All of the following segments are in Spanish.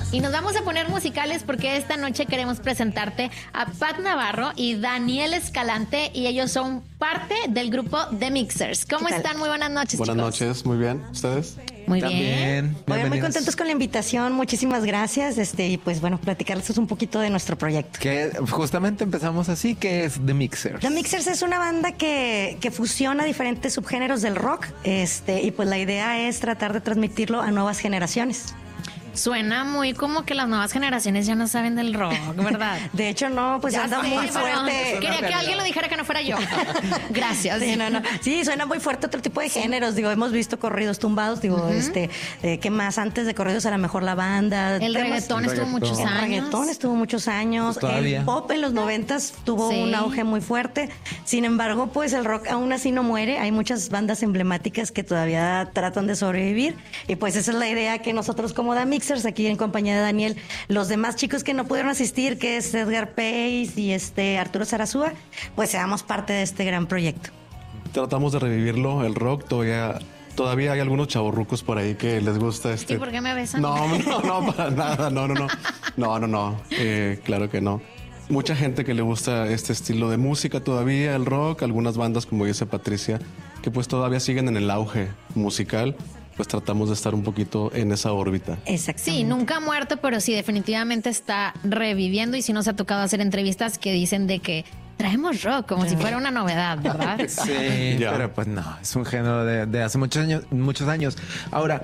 Y nos vamos a poner musicales porque esta noche queremos presentarte a Pat Navarro y Daniel Escalante, y ellos son parte del grupo The Mixers. ¿Cómo están? Muy buenas noches, Buenas chicos. noches, muy bien. ¿Ustedes? Muy bien. Oigan, muy contentos con la invitación. Muchísimas gracias. Y pues bueno, platicarles un poquito de nuestro proyecto. Que justamente empezamos así, que es The Mixers. The Mixers es una banda que fusiona diferentes subgéneros del rock. Y pues la idea es tratar de transmitirlo a nuevas generaciones. Suena muy como que las nuevas generaciones ya no saben del rock, ¿verdad? De hecho, no, pues Ya anda sé, muy pero fuerte. quería que alguien lo dijera, que no fuera yo. Gracias. Sí, no. Sí, suena muy fuerte otro tipo de géneros. Digo, hemos visto corridos tumbados. Digo, ¿qué más? Antes de corridos, a lo mejor la banda. El reggaetón estuvo muchos años. El reggaetón estuvo muchos años. Pues todavía. El pop en los 90s tuvo un auge muy fuerte. Sin embargo, pues el rock aún así no muere. Hay muchas bandas emblemáticas que todavía tratan de sobrevivir. Y pues esa es la idea, que nosotros como The Mixers, aquí en compañía de Daniel, los demás chicos que no pudieron asistir, que es Edgar Pace y Arturo Zarazúa, pues seamos parte de este gran proyecto. Tratamos de revivirlo, el rock. Todavía hay algunos chavorrucos por ahí que les gusta ¿Y por qué me besan? No, para nada, no. Claro que no. Mucha gente que le gusta este estilo de música todavía, el rock, algunas bandas, como dice Patricia, que pues todavía siguen en el auge musical. Pues tratamos de estar un poquito en esa órbita. Exactamente. Sí, nunca ha muerto, pero sí, definitivamente está reviviendo, y sí nos ha tocado hacer entrevistas que dicen de que traemos rock como si fuera una novedad, ¿verdad? Sí, Ya. pero pues no, es un género de hace muchos años. Ahora,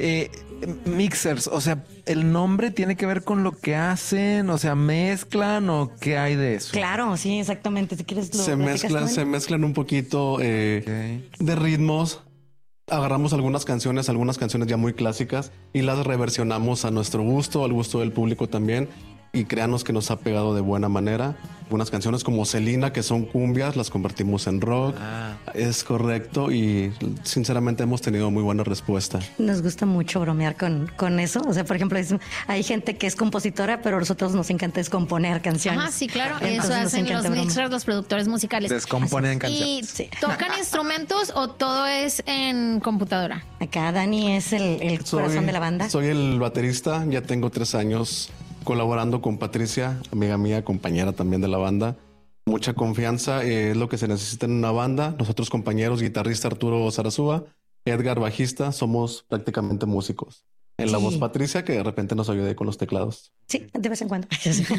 Mixers, o sea, ¿el nombre tiene que ver con lo que hacen? O sea, ¿mezclan o qué hay de eso? Claro, sí, exactamente. Si quieres lo Se platicas tú, mezclan un poquito de ritmos. Agarramos algunas canciones ya muy clásicas y las reversionamos a nuestro gusto, al gusto del público también. Y créanos que nos ha pegado de buena manera. Algunas canciones como Selena, que son cumbias, las convertimos en rock. Es correcto, y sinceramente hemos tenido muy buena respuesta. Nos gusta mucho bromear con eso. O sea, por ejemplo, hay gente que es compositora, pero a nosotros nos encanta descomponer canciones. Ajá, sí, claro. Entonces Eso nos hacen los encanta bromear. mixers, los productores musicales. Descomponen ¿Y canciones. Sí. tocan instrumentos o todo es en computadora? Acá Dani es el corazón de la banda. Soy el baterista, ya tengo 3 años colaborando con Patricia, amiga mía, compañera también de la banda. Mucha confianza es lo que se necesita en una banda. Nosotros, compañeros, guitarrista Arturo Zarazúa, Edgar bajista, somos prácticamente músicos. En la voz Patricia, que de repente nos ayude con los teclados. Sí, de vez en cuando.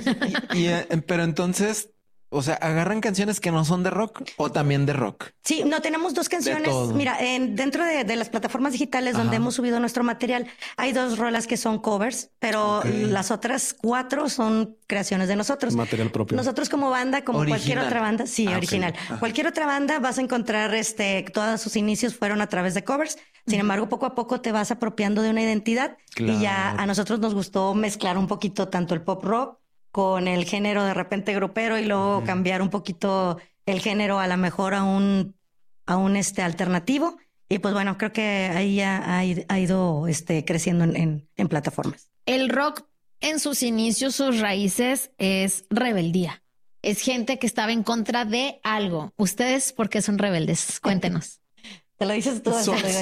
Pero entonces, o sea, ¿agarran canciones que no son de rock o también de rock? Sí, no, tenemos 2 canciones. todo. Mira, dentro de las plataformas digitales donde hemos subido nuestro material, hay 2 rolas que son covers, pero las otras 4 son creaciones de nosotros. Material propio. Nosotros como banda, como Original. cualquier otra banda, sí, Ok. original. Cualquier otra banda vas a encontrar, todos sus inicios fueron a través de covers. Sin embargo, poco a poco te vas apropiando de una identidad. Claro. Y ya a nosotros nos gustó mezclar un poquito tanto el pop rock con el género de repente grupero, y luego cambiar un poquito el género a lo mejor a un alternativo. Y pues bueno, creo que ahí ya ha ido creciendo en plataformas. El rock en sus inicios, sus raíces, es rebeldía. Es gente que estaba en contra de algo. ¿Ustedes por qué son rebeldes? Cuéntenos. Te lo dices tú.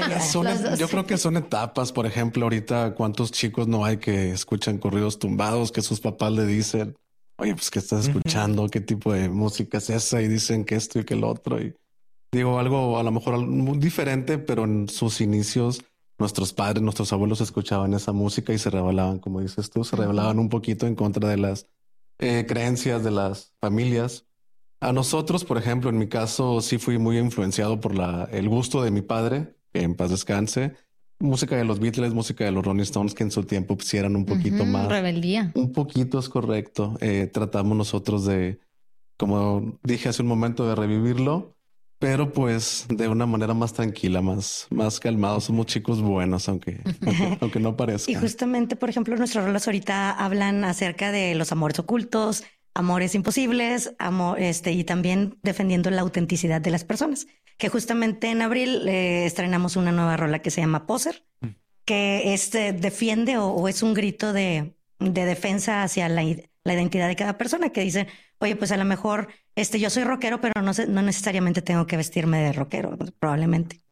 Yo creo que son etapas. Por ejemplo, ahorita cuántos chicos no hay que escuchan corridos tumbados, que sus papás le dicen, oye, pues ¿qué estás escuchando? ¿Qué tipo de música es esa? Y dicen que esto y que el otro. Y digo, algo a lo mejor muy diferente, pero en sus inicios nuestros padres, nuestros abuelos escuchaban esa música y se rebelaban, como dices tú, se rebelaban un poquito en contra de las creencias de las familias. A nosotros, por ejemplo, en mi caso, sí fui muy influenciado por el gusto de mi padre, que en paz descanse. Música de los Beatles, música de los Rolling Stones, que en su tiempo pues, sí eran un poquito más. Rebeldía. Un poquito es correcto. Tratamos nosotros de, como dije hace un momento, de revivirlo, pero pues de una manera más tranquila, más calmado. Somos chicos buenos, aunque no parezca. Y justamente, por ejemplo, nuestras rolas ahorita hablan acerca de los amores ocultos, amores imposibles, y también defendiendo la autenticidad de las personas. Que justamente en abril estrenamos una nueva rola que se llama Poser, que defiende o es un grito de defensa hacia la identidad de cada persona, que dice, oye, pues a lo mejor yo soy rockero, pero no necesariamente tengo que vestirme de rockero, probablemente.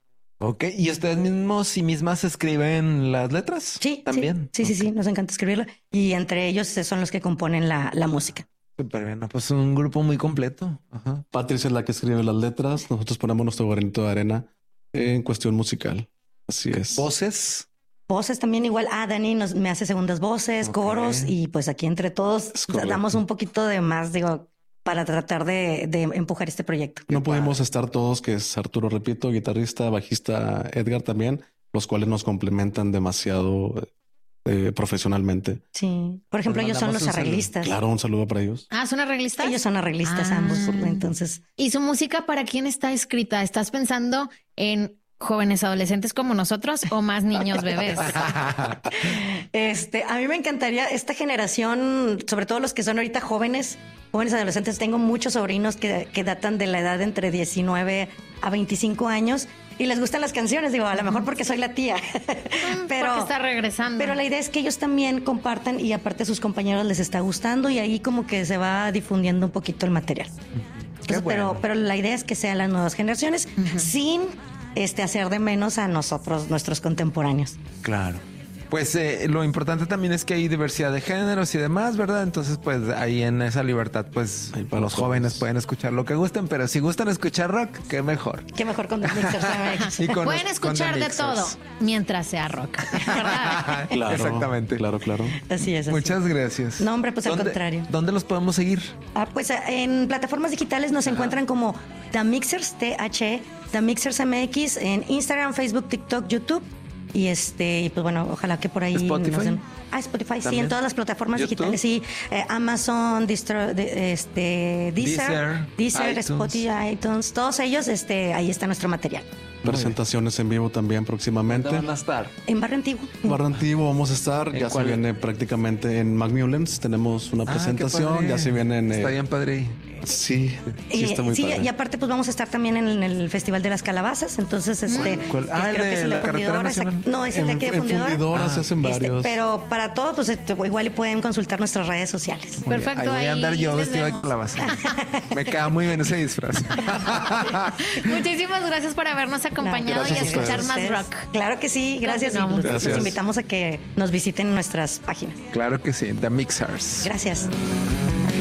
Ok, ¿y ustedes mismos y mismas escriben las letras? Sí, también. Sí, nos encanta escribirlo. Y entre ellos son los que componen la música. Súper bien, pues un grupo muy completo. Ajá. Patricia es la que escribe las letras, nosotros ponemos nuestro granito de arena en cuestión musical. Así es. ¿Voces? Voces también igual. Dani me hace segundas voces, coros, y pues aquí entre todos damos un poquito de más, para tratar de empujar este proyecto. No pudimos estar todos, que es Arturo, repito, guitarrista, bajista, Edgar también, los cuales nos complementan demasiado profesionalmente. Sí. Por ejemplo, ellos son los arreglistas. Claro, un saludo para ellos. ¿Son arreglistas? Ellos son arreglistas ambos. Entonces. ¿Y su música para quién está escrita? ¿Estás pensando en jóvenes adolescentes como nosotros o más niños bebés? A mí me encantaría esta generación, sobre todo los que son ahorita jóvenes adolescentes. Tengo muchos sobrinos que datan de la edad entre 19 a 25 años y les gustan las canciones. A lo mejor porque soy la tía, pero porque está regresando. Pero la idea es que ellos también compartan y aparte a sus compañeros les está gustando y ahí como que se va difundiendo un poquito el material. Entonces, bueno. pero la idea es que sean las nuevas generaciones sin hacer de menos a nosotros, nuestros contemporáneos. Claro. Pues lo importante también es que hay diversidad de géneros y demás, ¿verdad? Entonces, pues ahí en esa libertad, pues los jóvenes pueden escuchar lo que gusten, pero si gustan escuchar rock, qué mejor. Qué mejor con The Mixers. Pueden escuchar de todo mientras sea rock, ¿verdad? Claro, exactamente. Claro. Así es. Muchas gracias. No, hombre, pues al contrario. ¿Dónde los podemos seguir? Pues en plataformas digitales nos encuentran como The Mixers, THE, The Mixers MX, en Instagram, Facebook, TikTok, YouTube. Y pues bueno, ojalá que por ahí Spotify. Spotify, ¿también? sí, en todas las plataformas YouTube. digitales, sí, Amazon, Deezer, iTunes. Spotify, iTunes, todos ellos, ahí está nuestro material. Presentaciones en vivo también próximamente. ¿Dónde van a estar? En Barrio Antiguo. Barrio Antiguo vamos a estar, ya se viene prácticamente en McMullens, tenemos una presentación, ya se vienen... Está bien padre. Sí, está muy padre. Y aparte pues vamos a estar también en el Festival de las Calabazas, entonces ¿Cuál? creo que es el de Fundidora. No, es el de aquí de Fundidora. En Fundidora se hacen varios. Pero para todo, pues igual pueden consultar nuestras redes sociales. Perfecto. Ahí voy a andar yo vestido de calabaza. Me queda muy bien ese disfraz. Muchísimas gracias por habernos acompañado y escuchar más rock. Claro que sí, gracias. Gracias. Los invitamos a que nos visiten en nuestras páginas. Claro que sí, The Mixers. Gracias.